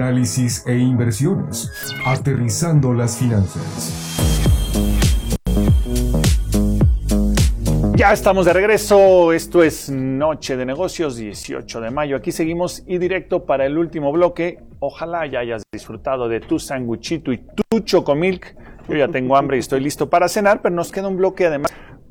análisis e inversiones. Aterrizando las finanzas. Ya estamos de regreso, esto es Noche de Negocios, 18 de mayo. Aquí seguimos y directo para el último bloque. Ojalá ya hayas disfrutado de tu sanguchito y tu chocomilk. Yo ya tengo hambre y estoy listo para cenar, pero nos queda un bloque además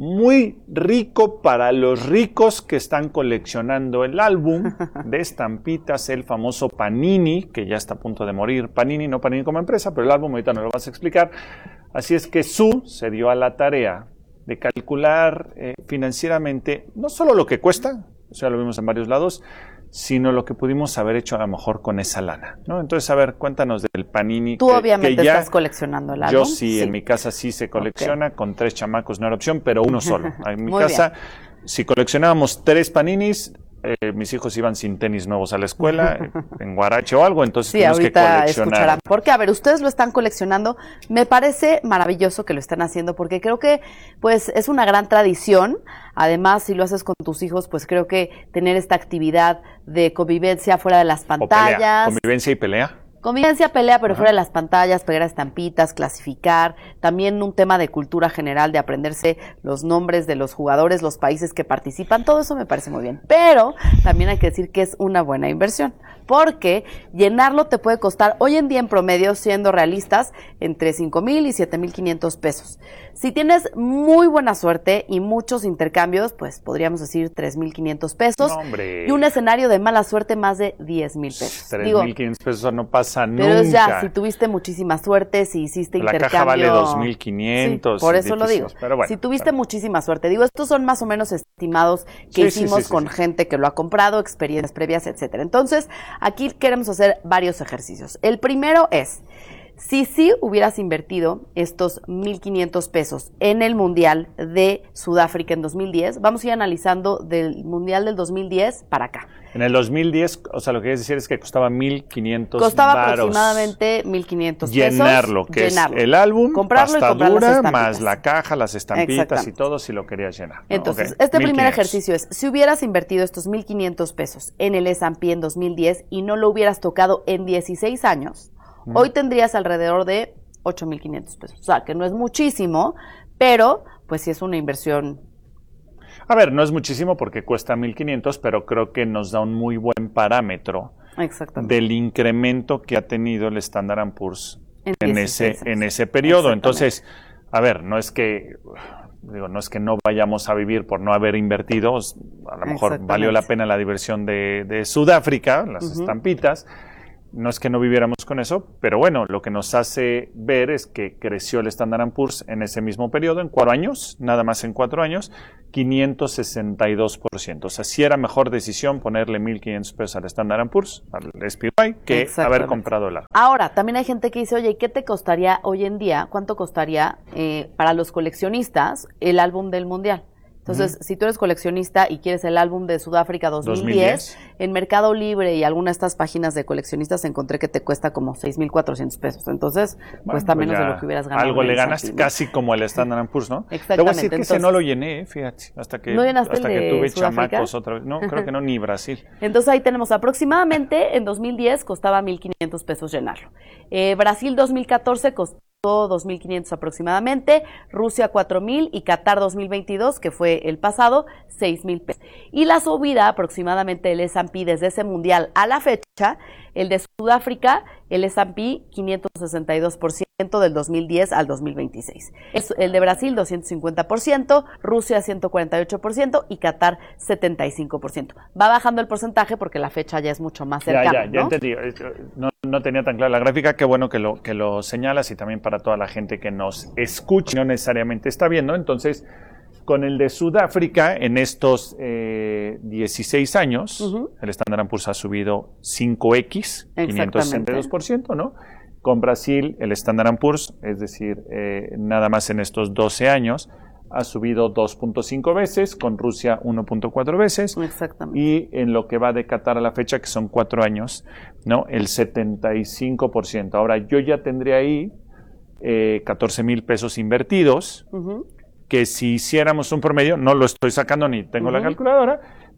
muy rico para los ricos que están coleccionando el álbum de estampitas, el famoso Panini, que ya está a punto de morir. Panini, no Panini como empresa, pero el álbum ahorita nos lo vas a explicar. Así es que Su se dio a la tarea de calcular financieramente no solo lo que cuesta, o sea, lo vimos en varios lados, sino lo que pudimos haber hecho a lo mejor con esa lana, ¿no? Entonces, a ver, cuéntanos del Panini. Tú obviamente estás coleccionando el álbum. Yo sí, en mi casa sí se colecciona, con 3 chamacos no era opción, pero uno solo. En mi casa, si coleccionábamos 3 Paninis, mis hijos iban sin tenis nuevos a la escuela, en guarache o algo, entonces tuvimos que coleccionar. Escucharán. Porque, a ver, ustedes lo están coleccionando, me parece maravilloso que lo estén haciendo, porque creo que, pues, es una gran tradición. Además, si lo haces con tus hijos, pues creo que tener esta actividad de convivencia fuera de las pantallas. Pelea. Convivencia y pelea. Convivencia, pelea, pero fuera de las pantallas, pegar estampitas, clasificar, también un tema de cultura general, de aprenderse los nombres de los jugadores, los países que participan, todo eso me parece muy bien. Pero también hay que decir que es una buena inversión, porque llenarlo te puede costar, hoy en día en promedio, siendo realistas, entre 5,000 y 7,500 pesos. Si tienes muy buena suerte y muchos intercambios, pues podríamos decir 3,500 pesos. No, hombre. Y un escenario de mala suerte, más de 10,000 pesos. 3,500 pesos no pasa nunca. Pero ya, si tuviste muchísima suerte, si hiciste intercambio. La caja vale 2,500. Sí, por eso lo digo. Pero bueno, si tuviste muchísima suerte. Digo, estos son más o menos estimados que hicimos con gente que lo ha comprado, experiencias previas, etcétera. Entonces, aquí queremos hacer varios ejercicios. El primero es, si sí hubieras invertido estos 1,500 pesos en el Mundial de Sudáfrica en 2010, vamos a ir analizando del Mundial del 2010 para acá. En el 2010, o sea, lo que quieres decir es que costaba 1,500 Costaba varos. aproximadamente 1,500 pesos. Llenarlo, que es el álbum, comprarlo pasta y comprar las dura, estampitas. más la caja, las estampitas y todo, si lo querías llenar, ¿no? Entonces, Okay. este 1,500. primer ejercicio es, si hubieras invertido estos 1,500 pesos en el S&P en 2010 y no lo hubieras tocado en 16 años, hoy tendrías alrededor de 8,500 pesos. O sea, que no es muchísimo, pero pues sí es una inversión. A ver, no es muchísimo porque cuesta 1,500, pero creo que nos da un muy buen parámetro del incremento que ha tenido el Standard & Poor's en ese periodo. Entonces, a ver, no es que no vayamos a vivir por no haber invertido, a lo mejor valió la pena la diversión de Sudáfrica, las estampitas. No es que no viviéramos con eso, pero bueno, lo que nos hace ver es que creció el Standard & Poor's en ese mismo periodo, en 4 años, nada más en 4 años, 562%. O sea, sí era mejor decisión ponerle 1,500 pesos al Standard & Poor's, al SPY, que haber comprado el álbum. Ahora, también hay gente que dice, oye, ¿qué te costaría hoy en día? ¿Cuánto costaría para los coleccionistas el álbum del Mundial? Entonces, si tú eres coleccionista y quieres el álbum de Sudáfrica 2010, en Mercado Libre y alguna de estas páginas de coleccionistas encontré que te cuesta como 6,400 pesos. Entonces, cuesta menos de lo que hubieras ganado. Algo le ganas, casi como el Standard & Poor's, ¿no? Exactamente. Te voy a decir que ese no lo llené, fíjate, hasta que tuve Sudáfrica? chamacos otra vez. No, creo que no, ni Brasil. Entonces, ahí tenemos aproximadamente, en 2010 costaba 1,500 pesos llenarlo. Brasil 2014 costó 2,500 aproximadamente, Rusia 4,000 y Qatar 2022, que fue el pasado, 6,000 pesos. Y la subida aproximadamente del S&P desde ese mundial a la fecha, el de Sudáfrica, el S&P 562% del 2010 al 2026. El de Brasil 250%, Rusia 148% y Qatar 75%. Va bajando el porcentaje porque la fecha ya es mucho más cercana. Ya entendí. No tenía tan clara la gráfica, qué bueno que lo señalas, y también para toda la gente que nos escucha, no necesariamente está viendo. Entonces, con el de Sudáfrica, en estos 16 años, el Standard & Poor's ha subido 5x, 562%, ¿no? Con Brasil, el Standard & Poor's, es decir, nada más en estos 12 años, ha subido 2.5 veces, con Rusia 1.4 veces. Exactamente. Y en lo que va de Qatar a la fecha, que son 4 años, ¿no? El 75%. Ahora, yo ya tendría ahí 14,000 pesos invertidos, que si hiciéramos un promedio, no lo estoy sacando ni tengo la calculadora,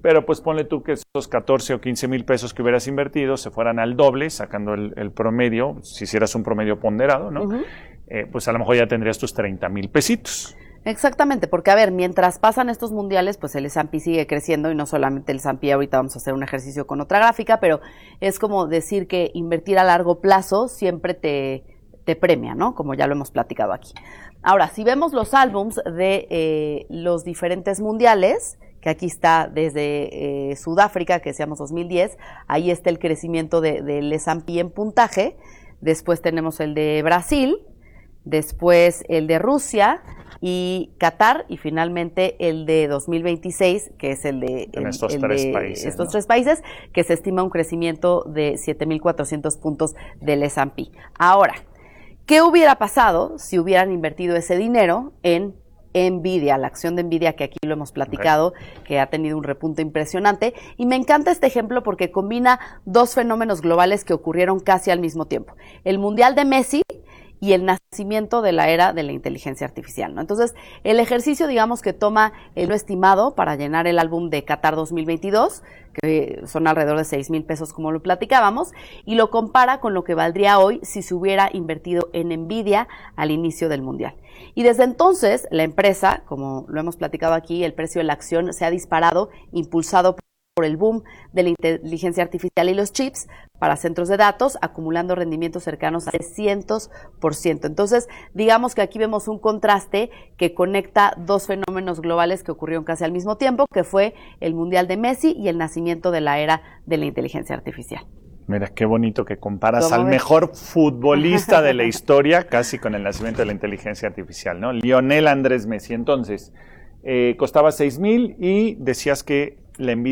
pero pues ponle tú que esos 14 o 15 mil pesos que hubieras invertido se fueran al doble, sacando el promedio, si hicieras un promedio ponderado, ¿no? Pues a lo mejor ya tendrías tus 30 mil pesitos. Exactamente, porque a ver, mientras pasan estos mundiales, pues el S&P sigue creciendo y no solamente el S&P, ahorita vamos a hacer un ejercicio con otra gráfica, pero es como decir que invertir a largo plazo siempre te premia, ¿no? Como ya lo hemos platicado aquí. Ahora, si vemos los álbums de los diferentes mundiales, que aquí está desde Sudáfrica, que decíamos 2010, ahí está el crecimiento del S&P en puntaje, después tenemos el de Brasil, después el de Rusia y Qatar, y finalmente el de 2026, que es el de estos tres países, que se estima un crecimiento de 7.400 puntos del S&P. Ahora, ¿qué hubiera pasado si hubieran invertido ese dinero en Nvidia, la acción de Nvidia, que aquí lo hemos platicado, que ha tenido un repunte impresionante? Y me encanta este ejemplo porque combina dos fenómenos globales que ocurrieron casi al mismo tiempo. El Mundial de Messi y el nacimiento de la era de la inteligencia artificial, ¿no? Entonces, el ejercicio, digamos, que toma lo estimado para llenar el álbum de Qatar 2022, que son alrededor de 6 mil pesos, como lo platicábamos, y lo compara con lo que valdría hoy si se hubiera invertido en Nvidia al inicio del Mundial. Y desde entonces, la empresa, como lo hemos platicado aquí, el precio de la acción se ha disparado, impulsado por el boom de la inteligencia artificial y los chips para centros de datos, acumulando rendimientos cercanos a 300%. Entonces, digamos que aquí vemos un contraste que conecta dos fenómenos globales que ocurrieron casi al mismo tiempo, que fue el Mundial de Messi y el nacimiento de la era de la inteligencia artificial. Mira, qué bonito que comparas al mejor futbolista de la historia casi con el nacimiento de la inteligencia artificial, ¿no? Lionel Andrés Messi. Entonces, costaba 6 mil y decías que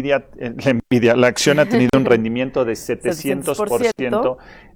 la acción ha tenido un rendimiento de 700%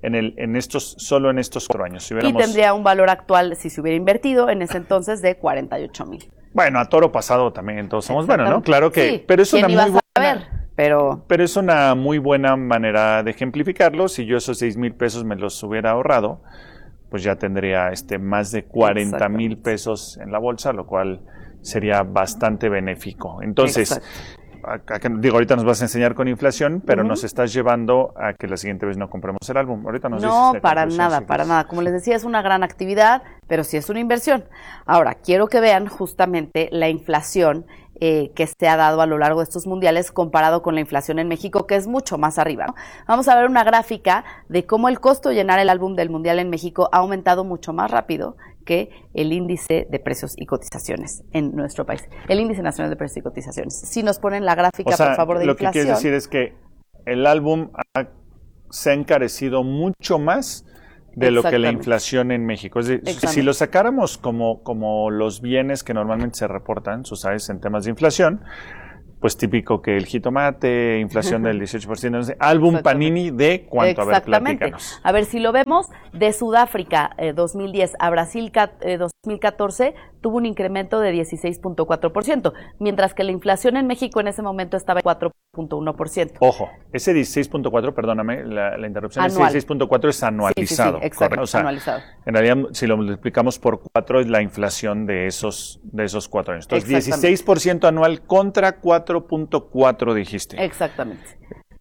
solo en estos 4 años. Y tendría un valor actual, si se hubiera invertido en ese entonces, de 48 mil. Bueno, a toro pasado también todos somos buenos, ¿no? Claro que, sí, pero es una muy buena... Pero es una muy buena manera de ejemplificarlo. Si yo esos 6 mil pesos me los hubiera ahorrado, pues ya tendría más de 40 mil pesos en la bolsa, lo cual sería bastante benéfico. Entonces, ahorita nos vas a enseñar con inflación, pero nos estás llevando a que la siguiente vez no compremos el álbum. Ahorita nos no, para nada. Como les decía, es una gran actividad, pero sí es una inversión. Ahora, quiero que vean justamente la inflación que se ha dado a lo largo de estos mundiales comparado con la inflación en México, que es mucho más arriba, ¿no? Vamos a ver una gráfica de cómo el costo de llenar el álbum del mundial en México ha aumentado mucho más rápido que el índice de precios y cotizaciones en nuestro país, el índice nacional de precios y cotizaciones. Si nos ponen la gráfica, por favor, de inflación. Lo que quieres decir es que el álbum se ha encarecido mucho más de lo que la inflación en México. Es decir, si lo sacáramos como los bienes que normalmente se reportan, ¿sabes?, en temas de inflación, pues típico que el jitomate, inflación del 18%, álbum Panini de cuánto, a ver, platícanos. A ver, si lo vemos, de Sudáfrica 2010 a Brasil 2014 tuvo un incremento de 16.4%, mientras que la inflación en México en ese momento estaba en 4.1%. Ojo, ese 16.4, perdóname la interrupción, ese 16.4 es anualizado. Sí, exacto, o sea, anualizado. En realidad, si lo multiplicamos por 4, es la inflación de esos 4 años. Entonces, 16% anual contra 4.4 dijiste. Exactamente,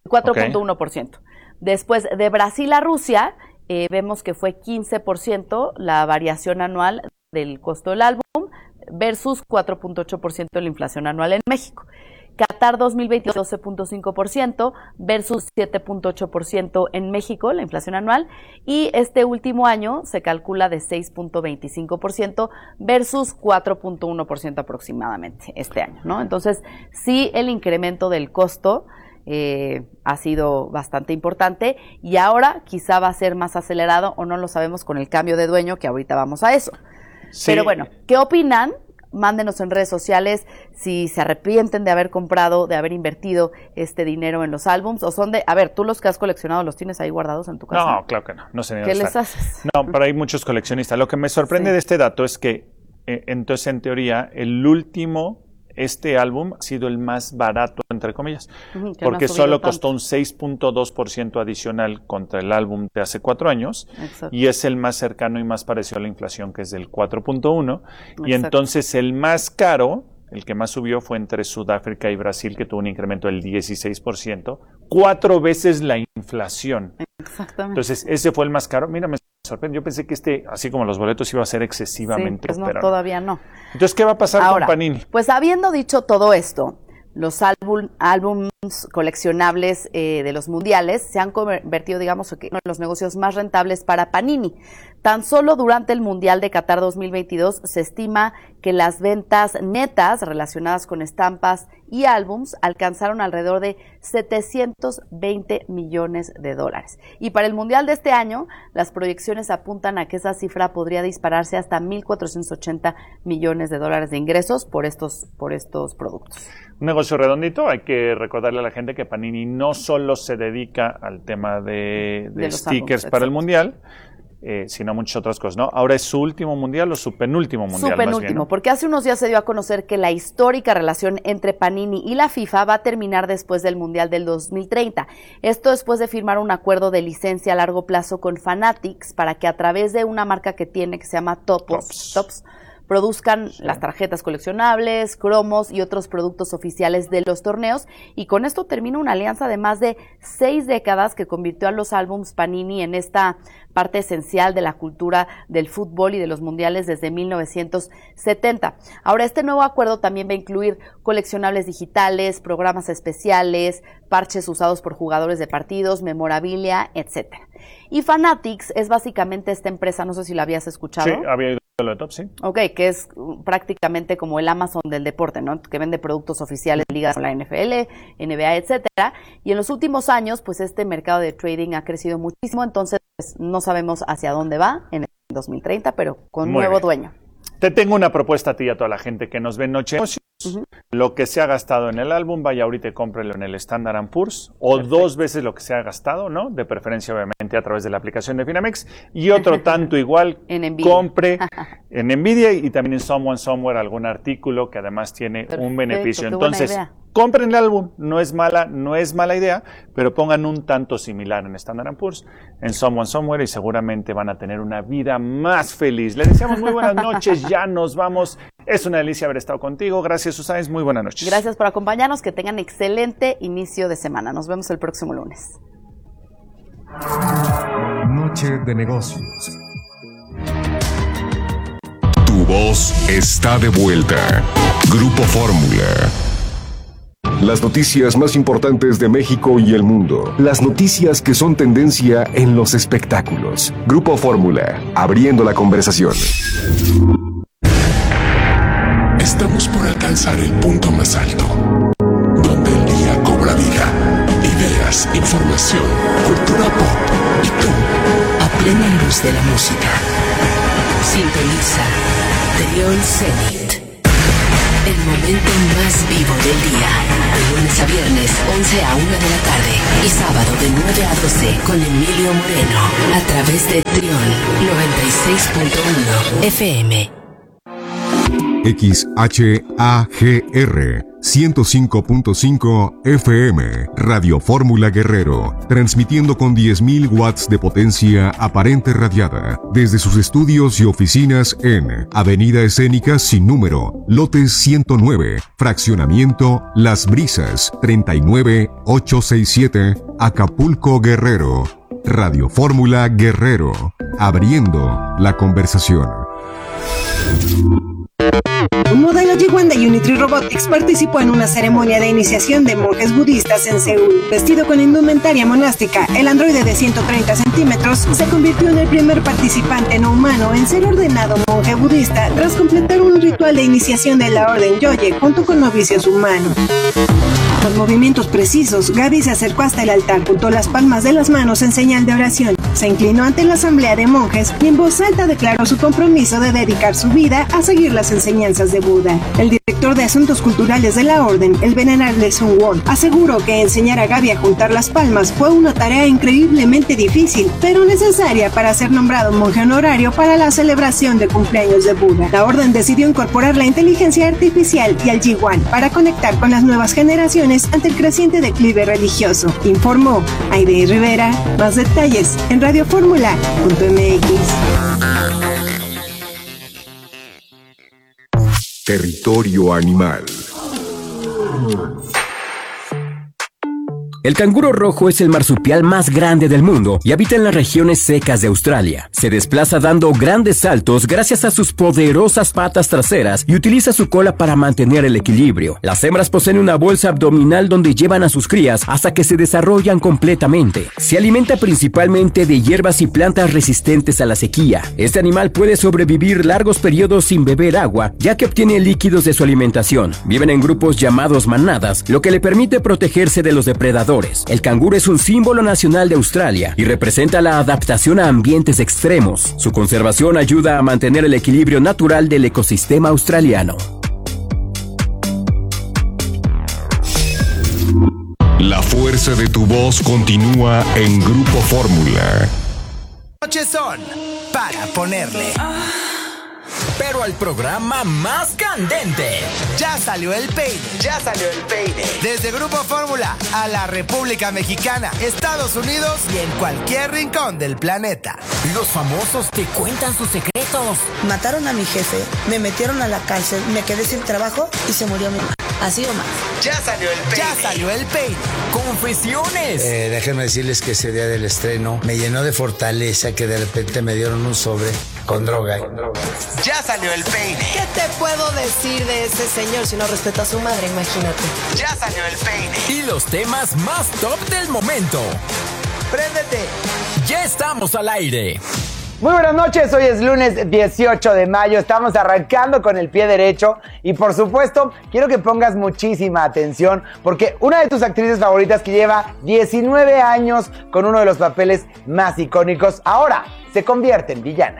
4.1%. Okay. Después, de Brasil a Rusia, vemos que fue 15% la variación anual del costo del álbum versus 4.8% de la inflación anual en México. Qatar 2020, 12.5% versus 7.8% en México, la inflación anual. Y este último año se calcula de 6.25% versus 4.1% aproximadamente este año, ¿no? Entonces, sí, el incremento del costo ha sido bastante importante y ahora quizá va a ser más acelerado o no lo sabemos con el cambio de dueño, que ahorita vamos a eso. Sí. Pero bueno, ¿qué opinan? Mándenos en redes sociales si se arrepienten de haber comprado, de haber invertido este dinero en los álbums, o son de, a ver, tú los que has coleccionado, ¿los tienes ahí guardados en tu casa? No, claro que no. No sé ni ¿Qué les haces? No, pero hay muchos coleccionistas. Lo que me sorprende de este dato es que, entonces, en teoría, este álbum ha sido el más barato, entre comillas, porque solo costó un 6.2% adicional contra el álbum de hace 4 años. Exacto. Y es el más cercano y más parecido a la inflación, que es del 4.1%, y entonces el más caro el que más subió fue entre Sudáfrica y Brasil, que tuvo un incremento del 16%, 4 veces la inflación. Exactamente. Entonces, ese fue el más caro. Mira, me sorprende. Yo pensé que así como los boletos, iba a ser excesivamente. Sí, pues no, pero todavía no. Entonces, ¿qué va a pasar ahora, con Panini? Pues habiendo dicho todo esto, los álbums coleccionables de los mundiales se han convertido, digamos, en uno de los negocios más rentables para Panini. Tan solo durante el Mundial de Qatar 2022 se estima que las ventas netas relacionadas con estampas y álbums alcanzaron alrededor de 720 millones de dólares. Y para el Mundial de este año, las proyecciones apuntan a que esa cifra podría dispararse hasta 1.480 millones de dólares de ingresos por estos productos. Un negocio redondito. Hay que recordarle a la gente que Panini no solo se dedica al tema de stickers álbumes, para el Mundial, sino muchas otras cosas, ¿no? Ahora es su último mundial o su penúltimo mundial. Su penúltimo, más bien, ¿no? porque hace unos días se dio a conocer que la histórica relación entre Panini y la FIFA va a terminar después del Mundial del 2030. Esto después de firmar un acuerdo de licencia a largo plazo con Fanatics para que a través de una marca que tiene que se llama Tops, produzcan las tarjetas coleccionables, cromos y otros productos oficiales de los torneos, y con esto termina una alianza de más de 6 décadas que convirtió a los álbums Panini en esta parte esencial de la cultura del fútbol y de los mundiales desde 1970. Ahora, este nuevo acuerdo también va a incluir coleccionables digitales, programas especiales, parches usados por jugadores de partidos, memorabilia, etcétera. Y Fanatics es básicamente esta empresa, no sé si la habías escuchado. Sí, había ido lo de Top, sí. Ok, que es prácticamente como el Amazon del deporte, ¿no? Que vende productos oficiales ligados a la NFL, NBA, etcétera. Y en los últimos años, pues este mercado de trading ha crecido muchísimo, entonces pues, no sabemos hacia dónde va en el 2030, pero con Muy nuevo bien. dueño. Te tengo una propuesta a ti y a toda la gente que nos ve en Noche de Negocios. Lo que se ha gastado en el álbum, vaya ahorita y cómprelo en el Standard & Poor's, o Perfecto. 2 veces lo que se ha gastado, ¿no? De preferencia, obviamente, a través de la aplicación de Finamex, y otro tanto igual, En Nvidia. compre en Nvidia y también en Someone Somewhere algún artículo que además tiene un Perfecto, beneficio. qué buena Entonces, idea. compren el álbum, no es mala idea, pero pongan un tanto similar en Standard & Poor's, en Someone Somewhere, y seguramente van a tener una vida más feliz. Les deseamos muy buenas noches, ya nos vamos. Es una delicia haber estado contigo. Gracias, Susana, muy buenas noches. Gracias por acompañarnos, que tengan excelente inicio de semana. Nos vemos el próximo lunes. Noche de negocios. Tu voz está de vuelta. Grupo Fórmula. Las noticias más importantes de México y el mundo. Las noticias que son tendencia en los espectáculos. Grupo Fórmula, abriendo la conversación. Estamos por alcanzar el punto más alto, donde el día cobra vida. Ideas, información, cultura pop y tú, a plena luz de la música. Sintoniza Trión Zenit. El momento más vivo del día. De lunes a viernes, 11 a 1 de la tarde. Y sábado de 9 a 12 con Emilio Moreno. A través de Trión 96.1 FM. XHAGR 105.5 FM, Radio Fórmula Guerrero, transmitiendo con 10.000 watts de potencia aparente radiada, desde sus estudios y oficinas en Avenida Escénica sin número, lote 109, fraccionamiento Las Brisas, 39867, Acapulco, Guerrero. Radio Fórmula Guerrero, abriendo la conversación. Un modelo G1 de Unitree Robotics participó en una ceremonia de iniciación de monjes budistas en Seúl. Vestido con indumentaria monástica, el androide de 130 centímetros se convirtió en el primer participante no humano en ser ordenado monje budista tras completar un ritual de iniciación de la orden Yoye junto con novicios humanos. Con movimientos precisos, Gaby se acercó hasta el altar, juntó las palmas de las manos en señal de oración, se inclinó ante la asamblea de monjes y en voz alta declaró su compromiso de dedicar su vida a seguir las enseñanzas de Buda. El director de Asuntos Culturales de la Orden, el venerable Sun Won, aseguró que enseñar a Gaby a juntar las palmas fue una tarea increíblemente difícil, pero necesaria para ser nombrado monje honorario para la celebración de cumpleaños de Buda. La Orden decidió incorporar la inteligencia artificial y al G1 para conectar con las nuevas generaciones ante el creciente declive religioso, informó Aide Rivera. Más detalles en radioformula.mx. Territorio Animal. El canguro rojo es el marsupial más grande del mundo y habita en las regiones secas de Australia. Se desplaza dando grandes saltos gracias a sus poderosas patas traseras y utiliza su cola para mantener el equilibrio. Las hembras poseen una bolsa abdominal donde llevan a sus crías hasta que se desarrollan completamente. Se alimenta principalmente de hierbas y plantas resistentes a la sequía. Este animal puede sobrevivir largos periodos sin beber agua, ya que obtiene líquidos de su alimentación. Viven en grupos llamados manadas, lo que le permite protegerse de los depredadores. El canguro es un símbolo nacional de Australia y representa la adaptación a ambientes extremos. Su conservación ayuda a mantener el equilibrio natural del ecosistema australiano. La fuerza de tu voz continúa en Grupo Fórmula. Noches son para ponerle. Pero al programa más candente. Ya salió el peine. Ya salió el peine. Desde Grupo Fórmula a la República Mexicana, Estados Unidos y en cualquier rincón del planeta. Los famosos te cuentan sus secretos. Mataron a mi jefe, me metieron a la cárcel, me quedé sin trabajo y se murió mi mamá. Así o más. Ya salió el peine. Ya salió el peine. Confesiones. Déjenme decirles que ese día del estreno me llenó de fortaleza que de repente me dieron un sobre con droga. Ya salió el peine. ¿Qué te puedo decir de ese señor si no respeta a su madre? Imagínate. Ya salió el peine. Y los temas más top del momento. ¡Préndete! Ya estamos al aire. Muy buenas noches, hoy es lunes 18 de mayo, estamos arrancando con el pie derecho y por supuesto quiero que pongas muchísima atención porque una de tus actrices favoritas que lleva 19 años con uno de los papeles más icónicos, ahora se convierte en villana.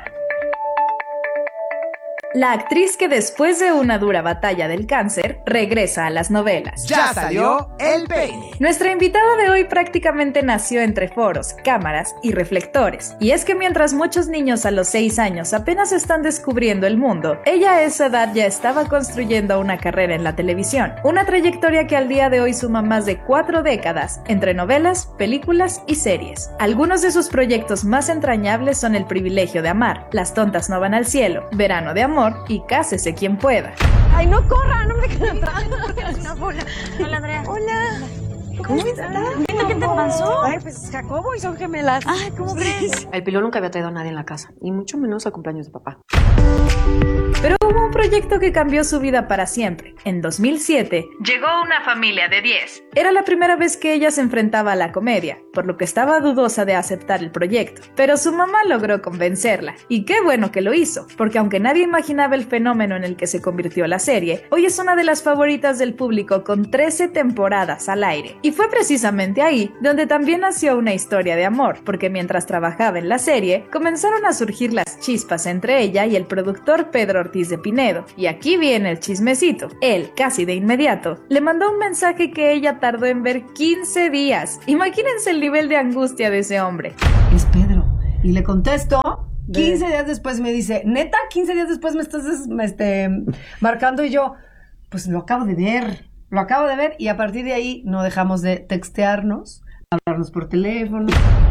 La actriz que después de una dura batalla del cáncer regresa a las novelas. Ya salió el peine. Nuestra invitada de hoy prácticamente nació entre foros, cámaras y reflectores. Y es que mientras muchos niños a los 6 años apenas están descubriendo el mundo, ella a esa edad ya estaba construyendo una carrera en la televisión. Una trayectoria que al día de hoy suma más de 4 décadas entre novelas, películas y series. Algunos de sus proyectos más entrañables son El privilegio de amar, Las tontas no van al cielo, Verano de amor y Cásese quien pueda. Ay, no corra, no me quedo atrás. Una bola. Hola, Andrea. Hola. ¿Cómo estás? ¿Qué te pasó? Ay, pues Jacobo y son gemelas. Ay, ¿cómo crees? El pilón nunca había traído a nadie en la casa, y mucho menos a cumpleaños de papá. Pero hubo un proyecto que cambió su vida para siempre. En 2007, llegó Una familia de 10. Era la primera vez que ella se enfrentaba a la comedia, por lo que estaba dudosa de aceptar el proyecto. Pero su mamá logró convencerla. Y qué bueno que lo hizo, porque aunque nadie imaginaba el fenómeno en el que se convirtió la serie, hoy es una de las favoritas del público con 13 temporadas al aire. Y fue precisamente ahí donde también nació una historia de amor, porque mientras trabajaba en la serie, comenzaron a surgir las chispas entre ella y el productor Pedro Ortiz de Pinedo. Y aquí viene el chismecito. Él, casi de inmediato, le mandó un mensaje que ella tardó en ver 15 días. Imagínense el nivel de angustia de ese hombre. Es Pedro. Y le contesto, 15 días después me dice, ¿neta? 15 días después me estás marcando y yo, pues lo acabo de ver. Lo acabo de ver y a partir de ahí no dejamos de textearnos, hablarnos por teléfono.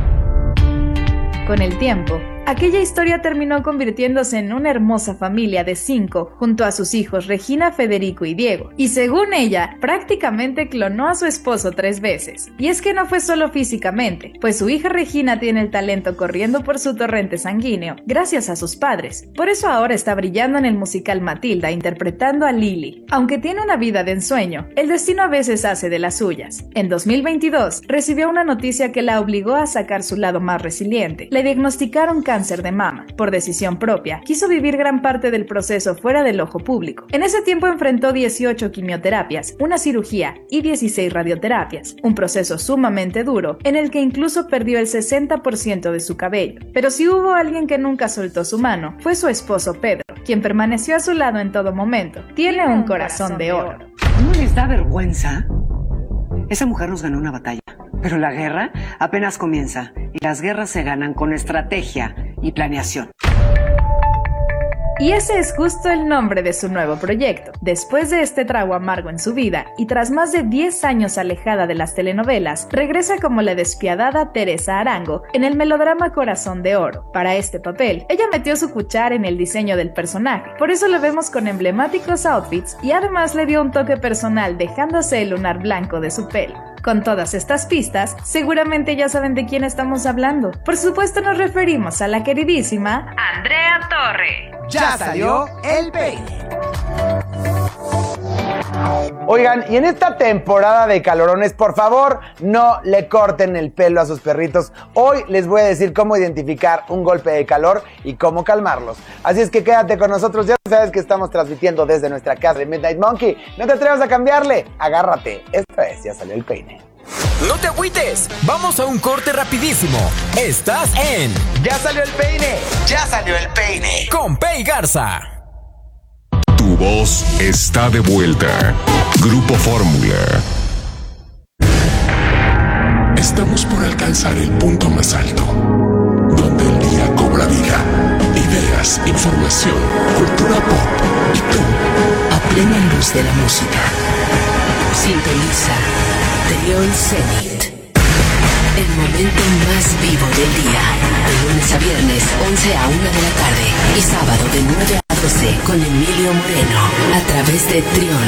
Con el tiempo, aquella historia terminó convirtiéndose en una hermosa familia de 5, junto a sus hijos Regina, Federico y Diego. Y según ella, prácticamente clonó a su esposo 3 veces. Y es que no fue solo físicamente, pues su hija Regina tiene el talento corriendo por su torrente sanguíneo, gracias a sus padres. Por eso ahora está brillando en el musical Matilda, interpretando a Lily. Aunque tiene una vida de ensueño, el destino a veces hace de las suyas. En 2022, recibió una noticia que la obligó a sacar su lado más resiliente. Le diagnosticaron cáncer de mama. Por decisión propia, quiso vivir gran parte del proceso fuera del ojo público. En ese tiempo enfrentó 18 quimioterapias, una cirugía y 16 radioterapias, un proceso sumamente duro en el que incluso perdió el 60% de su cabello. Pero si hubo alguien que nunca soltó su mano, fue su esposo Pedro, quien permaneció a su lado en todo momento. Tiene un corazón de oro. ¿No les da vergüenza? Esa mujer nos ganó una batalla, pero la guerra apenas comienza y las guerras se ganan con estrategia y planeación. Y ese es justo el nombre de su nuevo proyecto. Después de este trago amargo en su vida y tras más de 10 años alejada de las telenovelas, regresa como la despiadada Teresa Arango en el melodrama Corazón de Oro. Para este papel, ella metió su cuchara en el diseño del personaje, por eso lo vemos con emblemáticos outfits y además le dio un toque personal dejándose el lunar blanco de su pelo. Con todas estas pistas, seguramente ya saben de quién estamos hablando. Por supuesto nos referimos a la queridísima Andrea Torre. Ya salió el peine. Oigan, y en esta temporada de calorones, por favor, no le corten el pelo a sus perritos. Hoy les voy a decir cómo identificar un golpe de calor y cómo calmarlos. Así es que quédate con nosotros, ya sabes que estamos transmitiendo desde nuestra casa de Midnight Monkey. No te atrevas a cambiarle, agárrate. Esto es Ya Salió el Peine. No te agüites, vamos a un corte rapidísimo. Estás en Ya Salió el Peine. Ya Salió el Peine. Con Pei Garza. Tu voz está de vuelta. Grupo Fórmula. Estamos por alcanzar el punto más alto, donde el día cobra vida. Ideas, información, cultura pop y tú, a plena luz de la música. Sintoniza Trión Zenit. El momento más vivo del día. De lunes a viernes, 11 a 1 de la tarde. Y sábado de 9 a 12 con Emilio Moreno. A través de Trión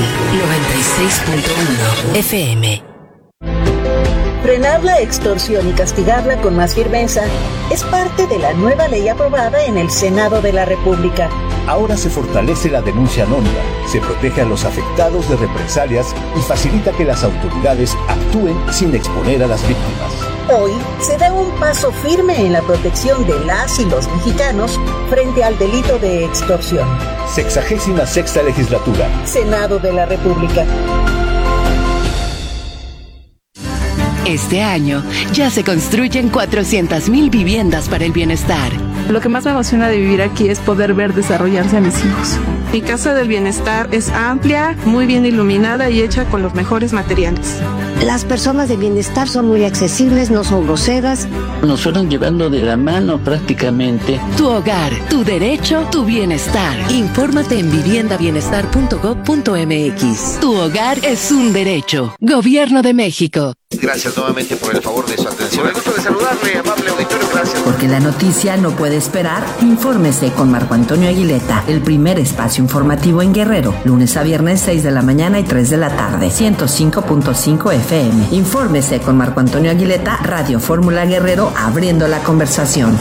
96.1 FM. Frenar la extorsión y castigarla con más firmeza es parte de la nueva ley aprobada en el Senado de la República. Ahora se fortalece la denuncia anónima, se protege a los afectados de represalias y facilita que las autoridades actúen sin exponer a las víctimas. Hoy se da un paso firme en la protección de las y los mexicanos frente al delito de extorsión. 66ª legislatura. Senado de la República. Este año ya se construyen 400,000 viviendas para el bienestar. Lo que más me emociona de vivir aquí es poder ver desarrollarse a mis hijos. Mi casa del bienestar es amplia, muy bien iluminada y hecha con los mejores materiales. Las personas de bienestar son muy accesibles, no son groseras. Nos fueron llevando de la mano prácticamente. Tu hogar, tu derecho, tu bienestar. Infórmate en viviendabienestar.gov.mx. Tu hogar es un derecho. Gobierno de México. Gracias nuevamente por el favor de su atención. Me gusta de saludarle, amable auditorio, gracias. Porque la noticia no puede esperar, infórmese con Marco Antonio Aguileta, el primer espacio informativo en Guerrero, lunes a viernes 6 de la mañana y 3 de la tarde, 105.5 FM. Infórmese con Marco Antonio Aguileta, Radio Fórmula Guerrero, abriendo la conversación.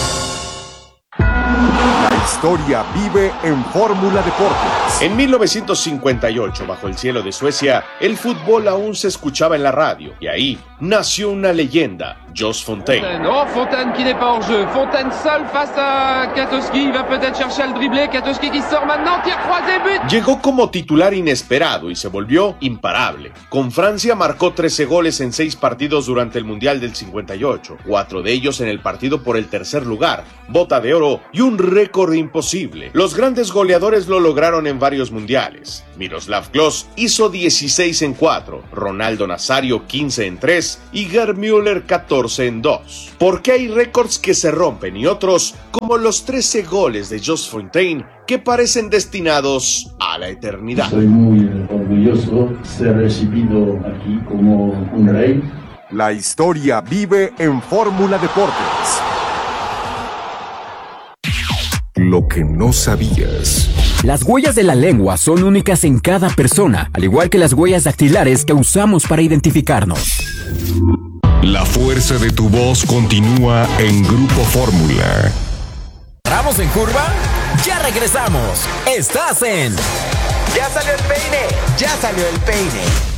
La historia vive en Fórmula Deportes. En 1958, bajo el cielo de Suecia, el fútbol aún se escuchaba en la radio. Y ahí nació una leyenda, Jos Fontaine. Oh, Fontaine qui n'est pas hors jeu. Fontaine seul face à Katowski. Il va peut-être chercher al dribblé. Katowski qui sort maintenant. Tir croisé, but. Llegó como titular inesperado y se volvió imparable. Con Francia marcó 13 goles en 6 partidos durante el Mundial del 58. 4 de ellos en el partido por el tercer lugar, bota de oro y un récord imposible. Los grandes goleadores lo lograron en varios mundiales. Miroslav Klose hizo 16 en 4, Ronaldo Nazario 15 en 3 y Gerd Müller 14 en 2. Porque hay récords que se rompen y otros, como los 13 goles de Jos Fontaine, que parecen destinados a la eternidad. Soy muy orgulloso de ser recibido aquí como un rey. La historia vive en Fórmula Deportes. Lo que no sabías. Las huellas de la lengua son únicas en cada persona, al igual que las huellas dactilares que usamos para identificarnos. La fuerza de tu voz continúa en Grupo Fórmula. ¿Paramos en curva? Ya regresamos. Estás en Ya Salió el Peine. Ya Salió el Peine.